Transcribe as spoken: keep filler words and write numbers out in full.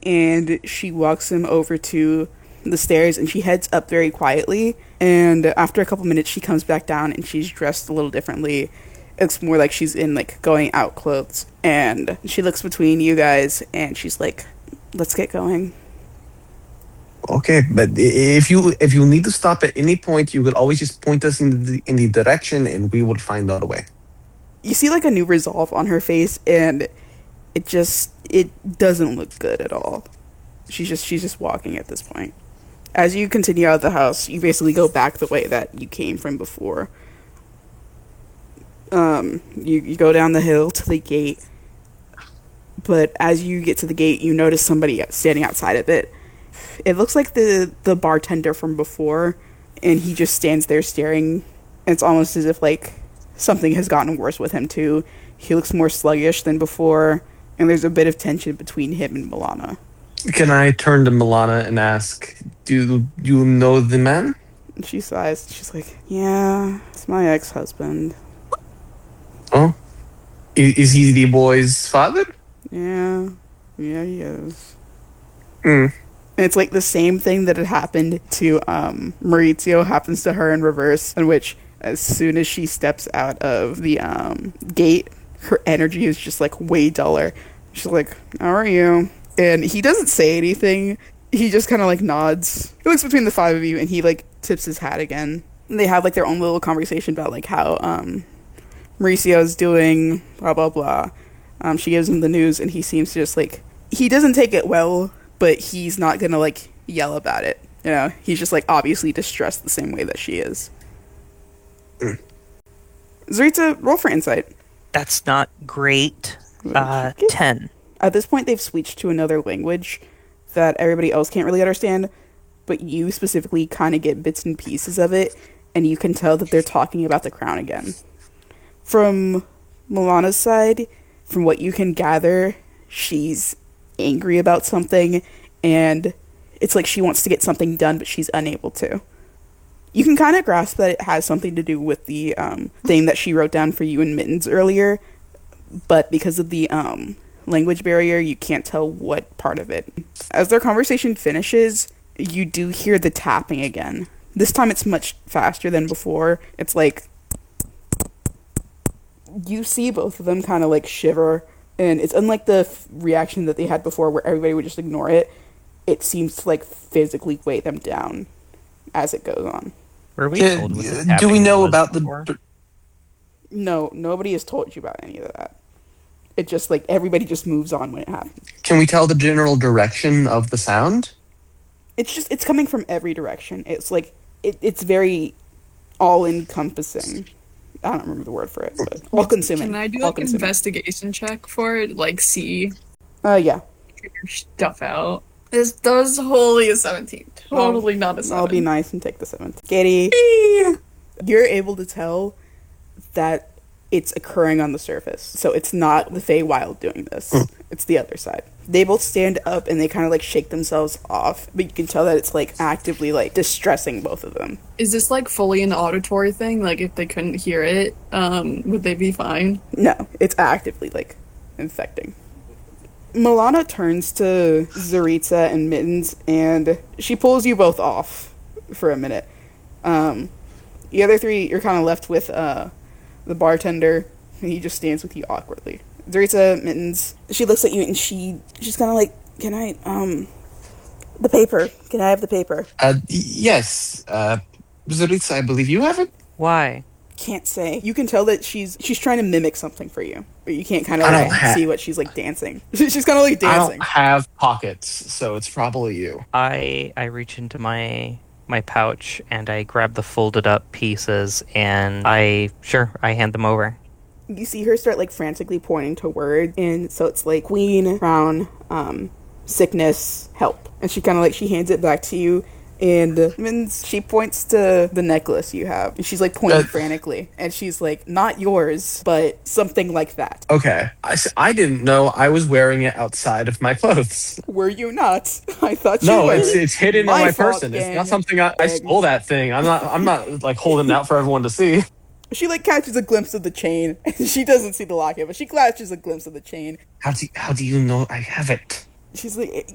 and she walks him over to the stairs, and she heads up very quietly. And after a couple minutes, she comes back down, and she's dressed a little differently. It's more like she's in, like, going out clothes. And she looks between you guys, and she's like, let's get going. Okay, but if you if you need to stop at any point, you could always just point us in the, in the direction, and we will find out a way. You see, like, a new resolve on her face, and it just, it doesn't look good at all. She's just, she's just walking at this point. As you continue out of the house, you basically go back the way that you came from before. Um, you, you go down the hill to the gate, but as you get to the gate, you notice somebody standing outside of it. It looks like the, the bartender from before, and he just stands there staring. It's almost as if, like, something has gotten worse with him, too. He looks more sluggish than before, and there's a bit of tension between him and Milana. Can I turn to Milana and ask, do you know the man? And she sighs. She's like, yeah, it's my ex-husband. Oh? Is, is he the boy's father? Yeah. Yeah, he is. Hmm. And it's like the same thing that had happened to um, Maurizio happens to her in reverse, in which as soon as she steps out of the um, gate, her energy is just like way duller. She's like, how are you? And he doesn't say anything. He just kind of like nods. He looks between the five of you, and he like tips his hat again. And they have like their own little conversation about like how um, Mauricio's doing, blah, blah, blah. Um, she gives him the news, and he seems to just like, he doesn't take it well, but he's not gonna, like, yell about it. You know, he's just, like, obviously distressed the same way that she is. Mm. Zaritza, roll for insight. That's not great. Uh, ten. At this point, they've switched to another language that everybody else can't really understand, but you specifically kind of get bits and pieces of it, and you can tell that they're talking about the crown again. From Milana's side, from what you can gather, she's angry about something, and it's like she wants to get something done, but she's unable to. You can kind of grasp that it has something to do with the um, thing that she wrote down for you and Mittens earlier, but because of the um, language barrier, you can't tell what part of it. As their conversation finishes, you do hear the tapping again. This time it's much faster than before. It's like you see both of them kind of like shiver. And it's unlike the f- reaction that they had before where everybody would just ignore it. It seems to, like, physically weigh them down as it goes on. Were we Yeah, told what this do we tapping know was about before? the... No, nobody has told you about any of that. It just, like, everybody just moves on when it happens. Can we tell the general direction of the sound? It's just, it's coming from every direction. It's, like, it, it's very all-encompassing. I don't remember the word for it, but all-consuming. Can I do, all like, an investigation check for it? Like, see... Uh, yeah. Figure stuff out. This does wholly a seventeen. Totally I'll, not a seven. I'll be nice and take the seventh. Katie, you're able to tell that it's occurring on the surface. So it's not the Feywild doing this. It's the other side. They both stand up and they kind of like shake themselves off, but you can tell that it's like actively like distressing both of them. Is this like fully an auditory thing? Like if they couldn't hear it, um, would they be fine? No, it's actively like infecting. Milana turns to Zaritza and Mittens and she pulls you both off for a minute. Um, the other three, you're kind of left with uh, the bartender, and he just stands with you awkwardly. Zaritza, Mittens, she looks at you and she she's kind of like, can I, um, the paper, can I have the paper? Uh, yes. Uh, Zaritza, I believe you have it? Why? Can't say. You can tell that she's she's trying to mimic something for you, but you can't kind of I like don't ha- see what she's like dancing. She's kind of like I dancing. don't have pockets, so it's probably you. I I reach into my my pouch and I grab the folded up pieces and I sure I hand them over. You see her start like frantically pointing to words, and so it's like queen, crown, um, sickness, help, and she kind of like she hands it back to you. And then she points to the necklace you have. And she's like pointing uh, frantically. And she's like, not yours, but something like that. Okay. I, I didn't know I was wearing it outside of my clothes. Were you not? I thought you no, were. No, it's, it's hidden my in my fault, person. gang. It's not something I, I stole that thing. I'm not, I'm not like holding it out for everyone to see. She like catches a glimpse of the chain. She doesn't see the locket, but she catches a glimpse of the chain. How do you, how do you know I have it? She's like,